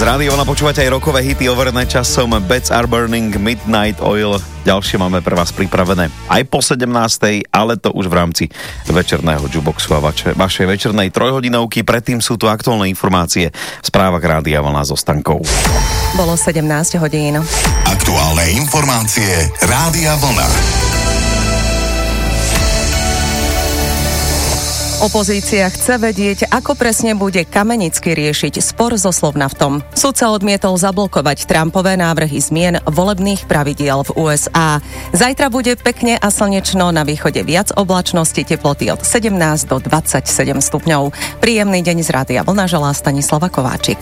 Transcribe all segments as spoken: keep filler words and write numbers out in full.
rádia Vlna počúvate aj rokové hity overené časom Beds Are Burning, Midnight Oil. Ďalšie máme pre vás pripravené aj po sedemnástej, ale to už v rámci večerného jukeboxu a vaše, vašej večernej trojhodinovky. Predtým sú tu aktuálne informácie v správach rádia Vlna so Stankou. Bolo sedemnásť hodín. Aktuálne informácie rádia Vlna. Opozícia chce vedieť, ako presne bude Kamenický riešiť spor so Slovnaftom. Sudca odmietol zablokovať Trumpové návrhy zmien volebných pravidiel v ú es á. Zajtra bude pekne a slnečno, na východe viac oblačnosti, teploty od sedemnásť do dvadsaťsedem stupňov. Príjemný deň z rádia Vlna želá Stanislava Kováčik.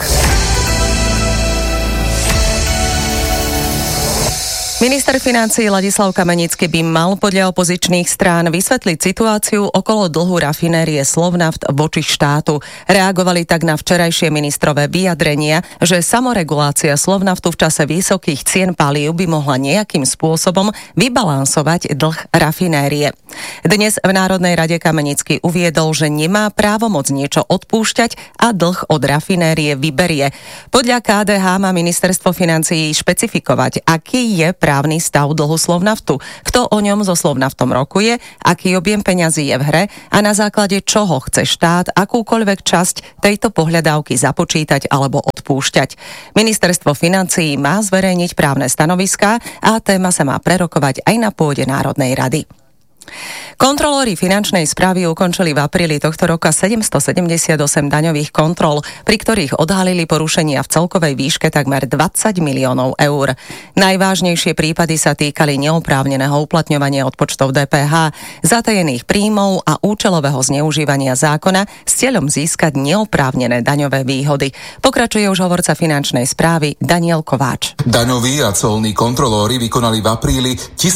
Minister financií Ladislav Kamenický by mal podľa opozičných strán vysvetliť situáciu okolo dlhu rafinérie Slovnaft voči štátu. Reagovali tak na včerajšie ministrové vyjadrenia, že samoregulácia Slovnaftu v čase vysokých cien palív by mohla nejakým spôsobom vybalansovať dlh rafinérie. Dnes v Národnej rade Kamenický uviedol, že nemá právomoc niečo odpúšťať a dlh od rafinérie vyberie. Podľa ká dé há má ministerstvo financií špecifikovať, aký je právny stav dlhu Slovnaftu, kto o ňom so Slovnaftom rokuje, aký objem peňazí je v hre a na základe čoho chce štát akúkoľvek časť tejto pohľadávky započítať alebo odpúšťať. Ministerstvo financií má zverejniť právne stanoviská a téma sa má prerokovať aj na pôde Národnej rady. Kontrolóri finančnej správy ukončili v apríli tohto roka sedemstosedemdesiatosem daňových kontrol, pri ktorých odhalili porušenia v celkovej výške takmer dvadsať miliónov eur. Najvážnejšie prípady sa týkali neoprávneného uplatňovania odpočtov dé pé há, zatajených príjmov a účelového zneužívania zákona s cieľom získať neoprávnené daňové výhody. Pokračuje už hovorca finančnej správy Daniel Kováč. Daňoví a colní kontrolóri vykonali v apríli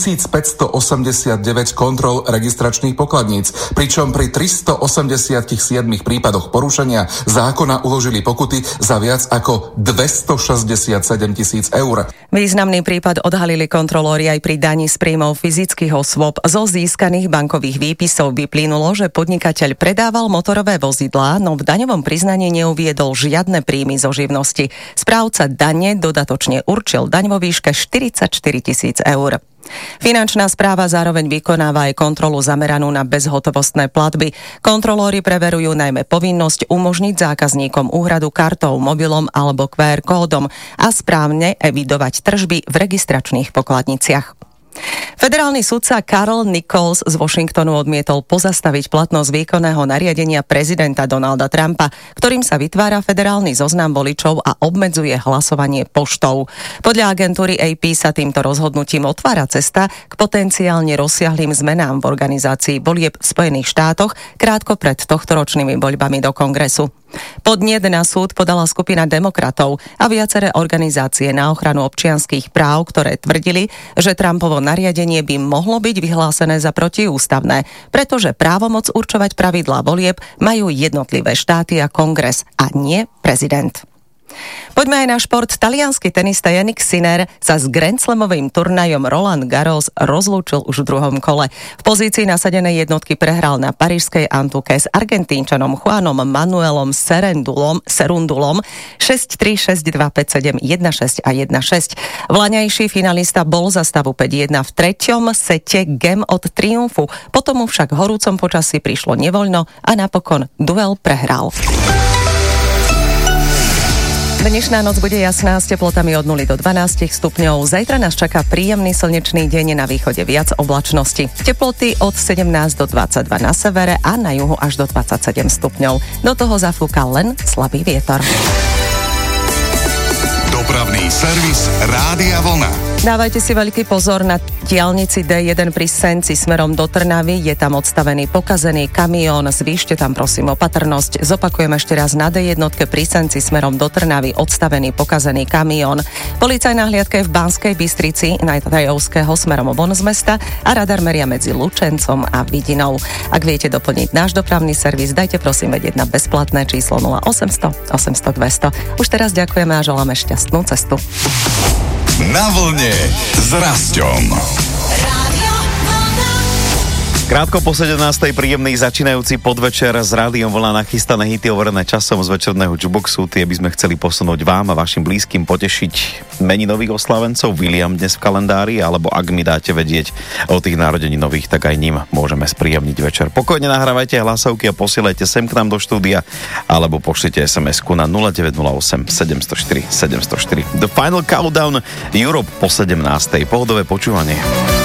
tisícpäťstoosemdesiatdeväť kontrol registračných pokladníc, pričom pri tristoosemdesiatsedem prípadoch porušenia zákona uložili pokuty za viac ako dvestošesťdesiatsedem tisíc eur. Významný prípad odhalili kontrolóri aj pri daní z príjmov fyzických osôb. Zo získaných bankových výpisov vyplynulo, že podnikateľ predával motorové vozidlá, no v daňovom priznaní neuviedol žiadne príjmy zo živnosti. Správca dane dodatočne určil daň vo výške štyridsaťštyri tisíc eur. Finančná správa zároveň vykonáva aj kontrolu zameranú na bezhotovostné platby. Kontrolóri preverujú najmä povinnosť umožniť zákazníkom úhradu kartou, mobilom alebo kú er kódom a správne evidovať tržby v registračných pokladniciach. Federálny sudca Carl Nichols z Washingtonu odmietol pozastaviť platnosť výkonného nariadenia prezidenta Donalda Trumpa, ktorým sa vytvára federálny zoznam voličov a obmedzuje hlasovanie poštou. Podľa agentúry á pé sa týmto rozhodnutím otvára cesta k potenciálne rozsiahlym zmenám v organizácii volieb v Spojených štátoch krátko pred tohtoročnými voľbami do Kongresu. Podnet na súd podala skupina demokratov a viaceré organizácie na ochranu občianskych práv, ktoré tvrdili, že Trumpovo nariadenie by mohlo byť vyhlásené za protiústavné, pretože právomoc určovať pravidlá volieb majú jednotlivé štáty a Kongres a nie prezident. Poďme aj na šport. Taliansky tenista Jannik Sinner sa s Grand Slamovým turnajom Roland Garros rozlúčil už v druhom kole. V pozícii nasadenej jednotky prehral na parížskej Antuke s Argentínčanom Juanom Manuelom Serendulom, Serundulom šesť tri, šesť dva, päť sedem, jeden šesť a jeden šesť. Vlaňajší finalista bol za stavu päť jedna v treťom sete gem od triumfu. Potom mu však horúcom počasí prišlo nevoľno a napokon duel prehral. Dnešná noc bude jasná s teplotami od nuly do dvanásť stupňov. Zajtra nás čaká príjemný slnečný deň, na východe viac oblačnosti. Teploty od sedemnásť do dvadsaťdva na severe a na juhu až do dvadsaťsedem stupňov. Do toho zafúka len slabý vietor. Dopravný servis Rádia Vlna. Dávajte si veľký pozor na diaľnici dé jeden pri Senci smerom do Trnavy. Je tam odstavený pokazený kamión. Zvýšte tam prosím opatrnosť. Zopakujem ešte raz, na dé jeden pri Senci smerom do Trnavy odstavený pokazený kamión. Policajná hliadka je v Banskej Bystrici na Tajovského smerom von z mesta a radar meria medzi Lučencom a Vidinou. Ak viete doplniť náš dopravný servis, dajte prosím vedieť na bezplatné číslo nula osemsto, osemsto, dvesto. Už teraz ďakujeme a želáme šťastnú cestu. Na vlne s Rasťom. Krátko po sedemnástej príjemný začínajúci podvečer s Rádiom Vlna, nachystané hity overené časom z večerného Juboxu. Tie by sme chceli posunúť vám a vašim blízkym, potešiť meninových oslavencov. William dnes v kalendári, alebo ak mi dáte vedieť o tých narodeninových, tak aj ním môžeme spríjemniť večer. Pokojne nahrávajte hlasovky a posielajte sem k nám do štúdia, alebo pošlite es em esku na nula deväť nula osem sedem nula štyri sedem nula štyri. The Final Countdown Europe po sedemnástej. Pohodové počúvanie.